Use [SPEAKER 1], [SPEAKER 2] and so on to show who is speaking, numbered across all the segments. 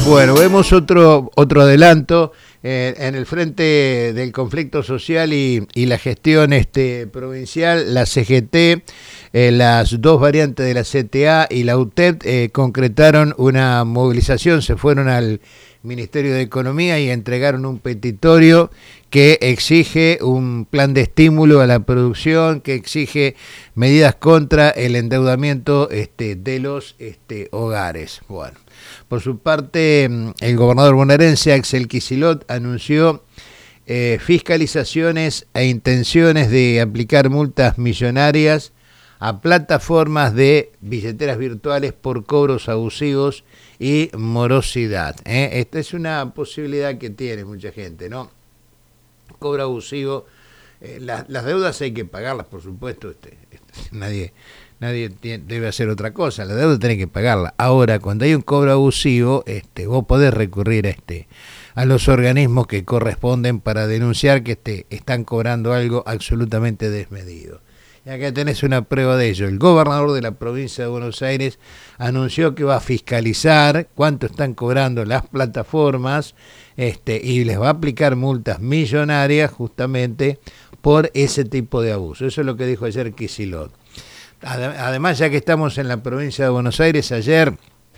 [SPEAKER 1] Bueno, vemos otro adelanto en el frente del conflicto social y la gestión provincial. La CGT, las dos variantes de la CTA y la UTEP concretaron una movilización, se fueron al Ministerio de Economía y entregaron un petitorio que exige un plan de estímulo a la producción, que exige medidas contra el endeudamiento de los hogares. Bueno, por su parte, el gobernador bonaerense Axel Kicillof anunció fiscalizaciones e intenciones de aplicar multas millonarias a plataformas de billeteras virtuales por cobros abusivos y morosidad. Esta es una posibilidad que tiene mucha gente, ¿no? Cobro abusivo, las deudas hay que pagarlas, por supuesto, nadie debe hacer otra cosa, la deuda tiene que pagarla. Ahora, cuando hay un cobro abusivo, vos podés recurrir a los organismos que corresponden para denunciar que están cobrando algo absolutamente desmedido. Y acá tenés una prueba de ello. El gobernador de la provincia de Buenos Aires anunció que va a fiscalizar cuánto están cobrando las plataformas y les va a aplicar multas millonarias justamente por ese tipo de abuso. Eso es lo que dijo ayer Kicillof. Además, ya que estamos en la provincia de Buenos Aires, ayer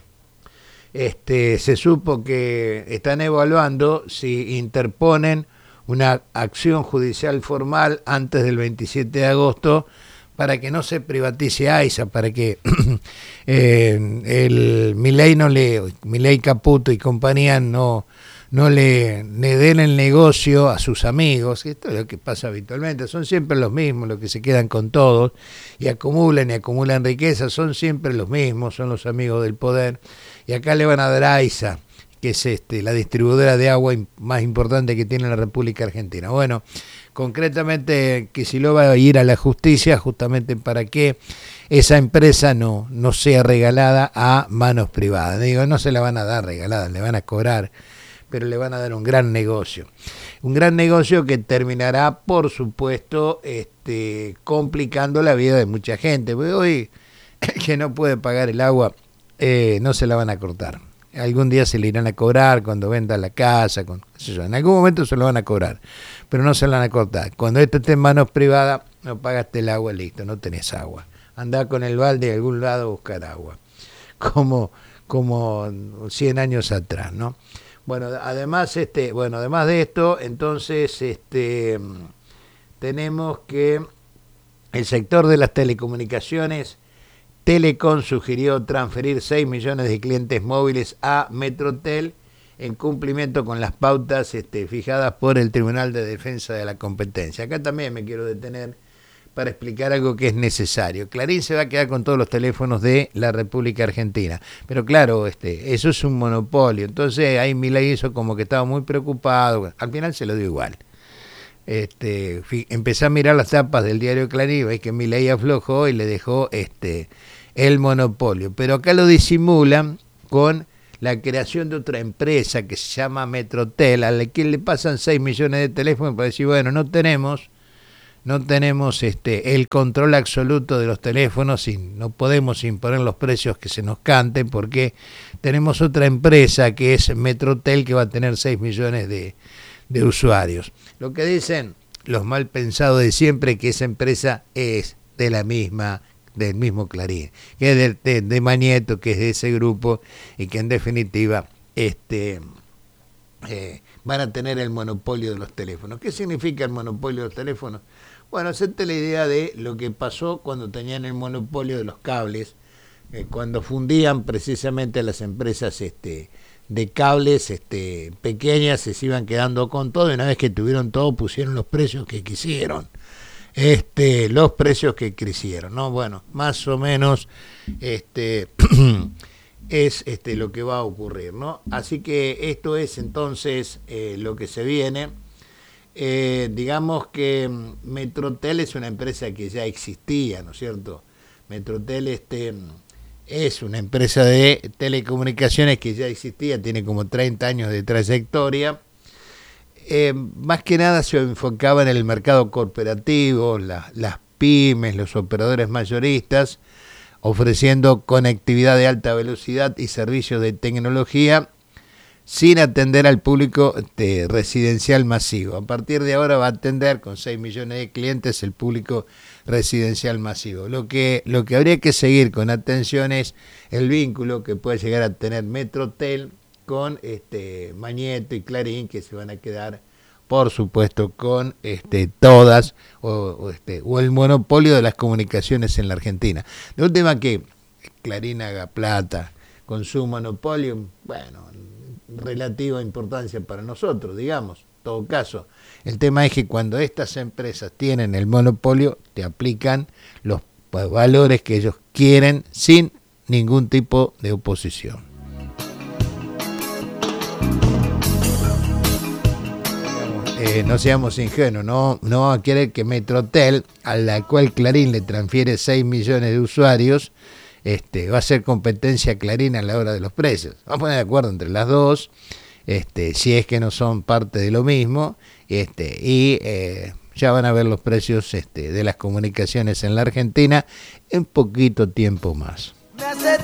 [SPEAKER 1] se supo que están evaluando si interponen una acción judicial formal antes del 27 de agosto para que no se privatice AISA, para que Milei Caputo y compañía no le den el negocio a sus amigos. Esto es lo que pasa habitualmente, son siempre los mismos los que se quedan con todos y acumulan riqueza, son siempre los mismos, son los amigos del poder, y acá le van a dar a AISA, que es la distribuidora de agua más importante que tiene la República Argentina. Bueno, concretamente Kicillof va a ir a la justicia justamente para que esa empresa no sea regalada a manos privadas. Digo, no se la van a dar regalada, le van a cobrar, pero le van a dar un gran negocio. Un gran negocio que terminará, por supuesto, complicando la vida de mucha gente. Porque hoy, que no puede pagar el agua, no se la van a cortar. Algún día se le irán a cobrar cuando venda la casa, en algún momento se lo van a cobrar, pero no se la van a cortar. Cuando esto esté en manos privadas, no pagaste el agua, listo, no tenés agua. Andá con el balde a algún lado a buscar agua, como 100 años atrás, ¿no? Bueno, además de esto, entonces tenemos que el sector de las telecomunicaciones, Telecom sugirió transferir 6 millones de clientes móviles a Metrotel en cumplimiento con las pautas fijadas por el Tribunal de Defensa de la Competencia. Acá también me quiero detener para explicar algo que es necesario. Clarín se va a quedar con todos los teléfonos de la República Argentina, pero claro, eso es un monopolio. Entonces ahí Milei hizo como que estaba muy preocupado. Al final se lo dio igual. Empecé a mirar las tapas del diario Clarín y veis que Milei aflojó y le dejó el monopolio, pero acá lo disimulan con la creación de otra empresa que se llama Metrotel, a la que le pasan 6 millones de teléfonos para decir, bueno, no tenemos el control absoluto de los teléfonos y no podemos imponer los precios que se nos canten porque tenemos otra empresa que es Metrotel que va a tener 6 millones de usuarios. Lo que dicen los mal pensados de siempre, que esa empresa es del mismo Clarín, que es de Mañeto, que es de ese grupo y que en definitiva van a tener el monopolio de los teléfonos. ¿Qué significa el monopolio de los teléfonos? Bueno, hacerte la idea de lo que pasó cuando tenían el monopolio de los cables, cuando fundían precisamente las empresas de cables pequeñas, se iban quedando con todo, y una vez que tuvieron todo pusieron los precios que quisieron. Los precios que crecieron, ¿no? Bueno, más o menos es lo que va a ocurrir, ¿no? Así que esto es entonces lo que se viene. Digamos que Metrotel es una empresa que ya existía, ¿no es cierto? Metrotel es una empresa de telecomunicaciones que ya existía, tiene como 30 años de trayectoria. Más que nada se enfocaba en el mercado corporativo, las pymes, los operadores mayoristas, ofreciendo conectividad de alta velocidad y servicios de tecnología sin atender al público residencial masivo. A partir de ahora va a atender con 6 millones de clientes el público residencial masivo. Lo que habría que seguir con atención es el vínculo que puede llegar a tener Metrotel con Magneto y Clarín, que se van a quedar, por supuesto, con todas o el monopolio de las comunicaciones en la Argentina. De última, que Clarín haga plata con su monopolio, bueno, relativa importancia para nosotros, digamos, en todo caso. El tema es que cuando estas empresas tienen el monopolio, te aplican los valores que ellos quieren sin ningún tipo de oposición. No seamos ingenuos, no vamos a querer que Metrotel, a la cual Clarín le transfiere 6 millones de usuarios, va a ser competencia Clarín a la hora de los precios. Vamos a poner de acuerdo entre las dos, si es que no son parte de lo mismo, y ya van a ver los precios de las comunicaciones en la Argentina en poquito tiempo más.